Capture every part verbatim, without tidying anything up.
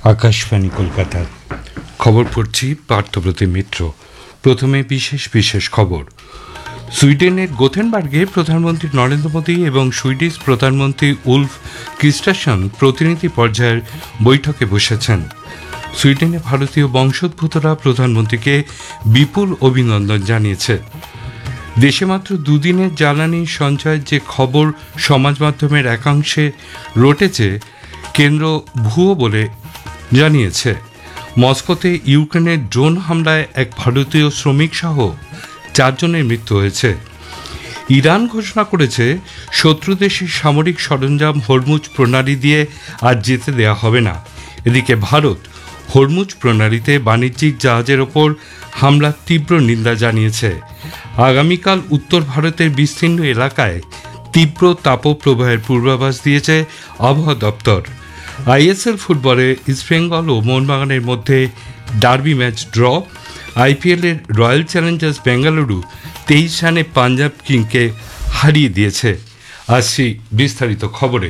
আকাশবাণী কলকাতা খবর পড়ছি পার্থপ্রতিম মিত্র। প্রথমে বিশেষ বিশেষ খবর। সুইডেনের গোথেনবার্গে প্রধানমন্ত্রী নরেন্দ্র মোদী এবং সুইডিশ প্রধানমন্ত্রী উলফ ক্রিস্টাসন প্রতিনিধি পর্যায়ের বৈঠকে বসেছেন। সুইডেনে ভারতীয় বংশোদ্ভূতরা প্রধানমন্ত্রীকে বিপুল অভিনন্দন জানিয়েছে। দেশে মাত্র দুদিনের জ্বালানি সঞ্চয়ের যে খবর সমাজ মাধ্যমের একাংশে রটেছে কেন্দ্র ভুয়ো বলে জানিয়েছে। মস্কোতে ইউক্রেনের ড্রোন হামলায় এক ভারতীয় শ্রমিক সহ চারজনের মৃত্যু হয়েছে। ইরান ঘোষণা করেছে শত্রু দেশের সামরিক সরঞ্জাম হরমুজ প্রণালী দিয়ে আর যেতে দেয়া হবে না। এদিকে ভারত হরমুজ প্রণালীতে বাণিজ্যিক জাহাজের ওপর হামলার তীব্র নিন্দা জানিয়েছে। আগামীকাল উত্তর ভারতের বিস্তীর্ণ এলাকায় তীব্র তাপপ্রবাহের পূর্বাভাস দিয়েছে আবহাওয়া দপ্তর। আইএসএল ফুটবলে ইস্টবেঙ্গল ও মোহনবাগানের মধ্যে ডার্বি ম্যাচ ড্র। আইপিএলের রয়্যাল চ্যালেঞ্জার্স বেঙ্গালুরু তেইশ রানে পাঞ্জাব কিংসকে হারিয়ে দিয়েছে। আসছি বিস্তারিত খবরে।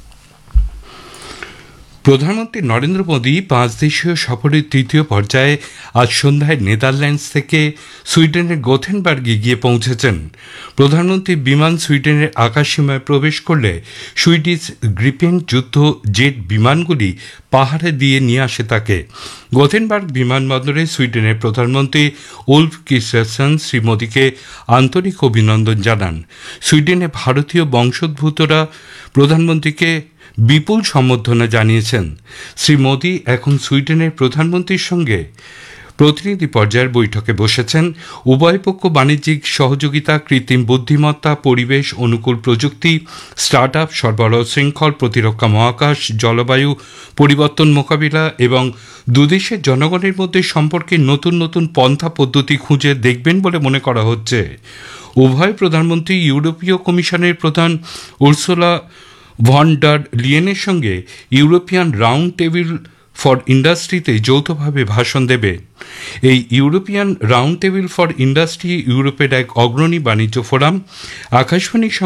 প্রধানমন্ত্রী নরেন্দ্র মোদী পাঁচ দেশীয় সফরের তৃতীয় পর্যায়ে আজ সন্ধ্যায় নেদারল্যান্ডস থেকে সুইডেনের গোথেনবার্গে গিয়ে পৌঁছেছেন। প্রধানমন্ত্রীর বিমান সুইডেনের আকাশসীমায় প্রবেশ করলে সুইডিশ গ্রিপেন যুদ্ধ জেট বিমানগুলি পাহাড়ে দিয়ে নিয়ে আসে তাকে। গোথেনবার্গ বিমানবন্দরে সুইডেনের প্রধানমন্ত্রী উলফ ক্রিস্টাসন শ্রী মোদীকে আন্তরিক অভিনন্দন জানান। সুইডেনে ভারতীয় বংশোদ্ভূতরা প্রধানমন্ত্রীকে বিপুল সম্বর্ধনা জানিয়েছেন। শ্রী মোদী এখন সুইডেনের প্রধানমন্ত্রীর সঙ্গে প্রতিনিধি পর্যায়ের বৈঠকে বসেছেন। উভয় পক্ষ বাণিজ্যিক সহযোগিতা, কৃত্রিম বুদ্ধিমত্তা, পরিবেশ অনুকূল প্রযুক্তি, স্টার্ট আপ, সরবরাহ শৃঙ্খল, প্রতিরক্ষা, মহাকাশ, জলবায়ু পরিবর্তন মোকাবিলা এবং দুদেশের জনগণের মধ্যে সম্পর্কে নতুন নতুন পন্থা পদ্ধতি খুঁজে দেখবেন বলে মনে করা হচ্ছে। উভয় প্রধানমন্ত্রী ইউরোপীয় কমিশনের প্রধান উর্সুলা ভন ডার লিয়েনের সঙ্গে ইউরোপিয়ান রাউন্ড টেবিল ফর ইন্ডাস্ট্রিতে যৌথভাবে ভাষণ দেবে। এই European round table for industry ইউরোপের এক অগ্রণী বাণিজ্য ফোরাম। আকাশবাণী